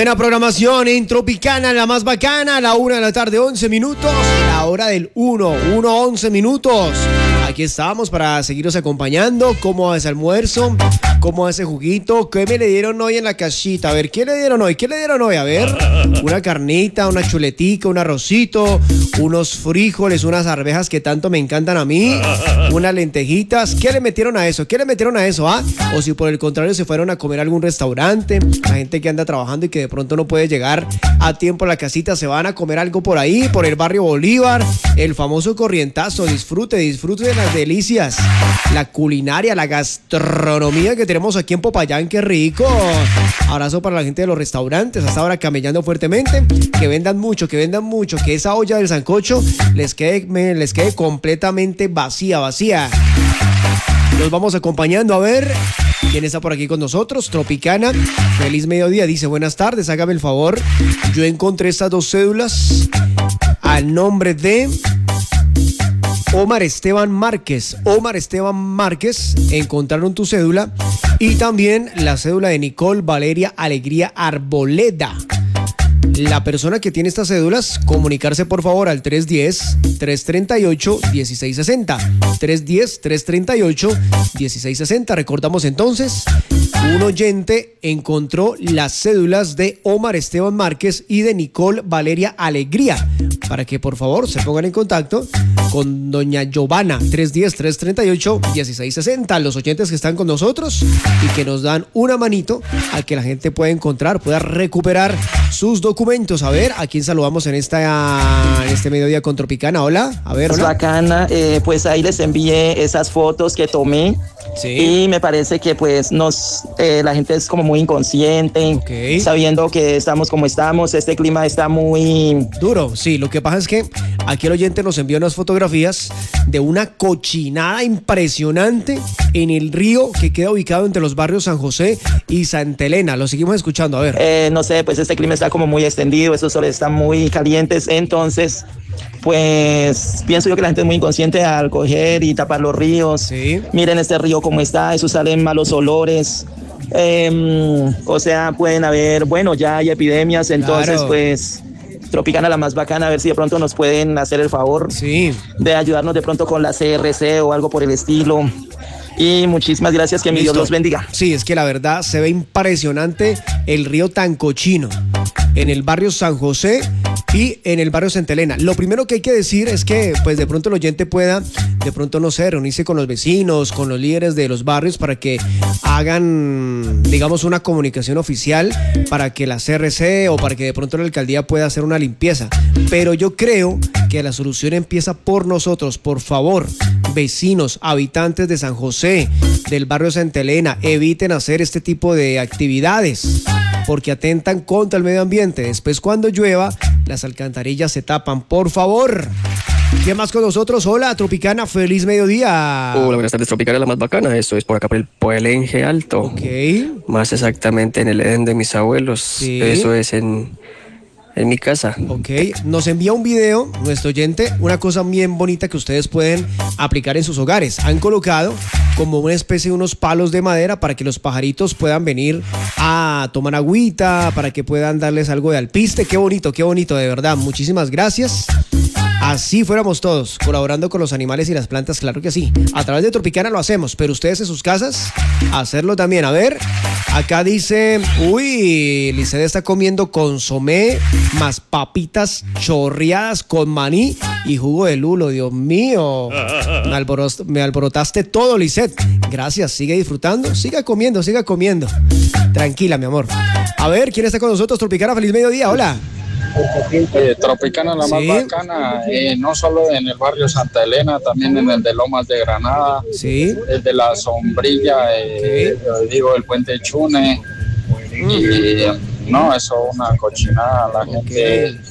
Buena programación en Tropicana, la más bacana, a la 1 de la tarde, 11 minutos, la hora del 11 minutos. Aquí estamos para seguiros acompañando. ¿Cómo va ese almuerzo? ¿Cómo va ese juguito? ¿Qué me le dieron hoy en la casita? A ver, ¿qué le dieron hoy? ¿Qué le dieron hoy? A ver, una carnita, una chuletica, un arrocito, unos frijoles, unas arvejas que tanto me encantan a mí, unas lentejitas. ¿Qué le metieron a eso? ¿Qué le metieron a eso? ¿Ah? O si por el contrario se fueron a comer a algún restaurante, la gente que anda trabajando y que de pronto no puede llegar a tiempo a la casita, se van a comer algo por ahí, por el barrio Bolívar, el famoso corrientazo. Disfrute de las delicias, la culinaria, la gastronomía que tenemos aquí en Popayán. ¡Qué rico! Abrazo para la gente de los restaurantes, hasta ahora camellando fuertemente, que vendan mucho, que esa olla del sancocho les quede completamente vacía. Los vamos acompañando. A ver quién está por aquí con nosotros. Tropicana, feliz mediodía, dice: buenas tardes, hágame el favor, yo encontré estas dos cédulas al nombre de Omar Esteban Márquez. Encontraron tu cédula y también la cédula de Nicole Valeria Alegría Arboleda. La persona que tiene estas cédulas, comunicarse por favor al 310-338-1660. 310-338-1660. Recordamos entonces, un oyente encontró las cédulas de Omar Esteban Márquez y de Nicole Valeria Alegría, para que por favor se pongan en contacto con doña Giovanna. 310-338-1660. Los oyentes que están con nosotros y que nos dan una manito a que la gente pueda encontrar, pueda recuperar sus documentos. A ver, ¿a quién saludamos en este mediodía con Tropicana? Hola, a ver, hola. Bacana, pues ahí les envié esas fotos que tomé. Sí. Y me parece que pues la gente es como muy inconsciente, okay, sabiendo que estamos como estamos, este clima está muy duro. Sí, lo que pasa es que aquí el oyente nos envió unas fotografías de una cochinada impresionante en el río que queda ubicado entre los barrios San José y Santa Elena. Lo seguimos escuchando, a ver. No sé, pues este clima está como muy extendido, esos soles están muy calientes, entonces pues pienso yo que la gente es muy inconsciente al coger y tapar los ríos. Sí. Miren este río cómo está, eso salen malos olores. O sea, pueden haber, bueno, ya hay epidemias, entonces claro, pues Tropicana, la más bacana, a ver si de pronto nos pueden hacer el favor, sí, de ayudarnos de pronto con la CRC o algo por el estilo. Y muchísimas gracias, que mi Dios los bendiga. Sí, es que la verdad se ve impresionante el río tan cochino en el barrio San José y en el barrio Santa Elena. Lo primero que hay que decir es que pues de pronto el oyente pueda, de pronto no sé, reunirse con los vecinos, con los líderes de los barrios para que hagan, digamos, una comunicación oficial para que la CRC o para que de pronto la alcaldía pueda hacer una limpieza. Pero yo creo que la solución empieza por nosotros. Por favor, vecinos, habitantes de San José, del barrio Santa Elena, eviten hacer este tipo de actividades porque atentan contra el medio ambiente. Después, cuando llueva, las alcantarillas se tapan. Por favor. ¿Quién más con nosotros? Hola, Tropicana, feliz mediodía. Hola, buenas tardes, Tropicana, la más bacana. Esto es por acá por el Puelenje Alto. Ok. Más exactamente en el Edén de mis abuelos. Sí. Eso es en mi casa. Ok, nos envía un video nuestro oyente, una cosa bien bonita que ustedes pueden aplicar en sus hogares. Han colocado como una especie de unos palos de madera para que los pajaritos puedan venir a tomar agüita, para que puedan darles algo de alpiste. Qué bonito, de verdad. Muchísimas gracias. Así fuéramos todos, colaborando con los animales y las plantas, claro que sí. A través de Tropicana lo hacemos, pero ustedes en sus casas, hacerlo también. A ver, acá dice, Lisset está comiendo consomé más papitas chorreadas con maní y jugo de lulo. Dios mío, me alborotaste todo, Lisset. Gracias, sigue disfrutando, siga comiendo. Tranquila, mi amor. A ver, ¿quién está con nosotros? Tropicana, feliz mediodía, hola. Tropicana, la más bacana, no solo en el barrio Santa Elena, también en el de Lomas de Granada, sí, el de la Sombrilla, el Puente Chune. Y no, eso es una cochinada, la gente